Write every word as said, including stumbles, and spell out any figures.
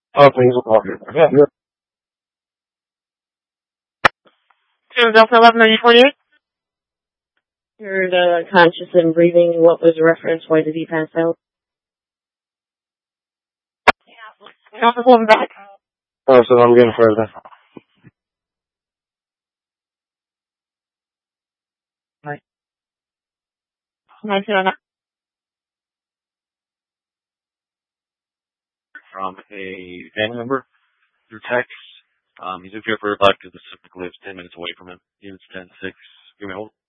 Oh, things will call you. Yeah, yeah. Two Delta eleven ninety forty-eight. You're uh, conscious and breathing. What was the reference? Why did he pass out? Yeah. Also pulling back. Oh, so I'm getting further. Right. Nice to know. From a family member through text. Um, he's in fear for his life because the Pacific lives ten minutes away from him. Units ten six. Give me a hold.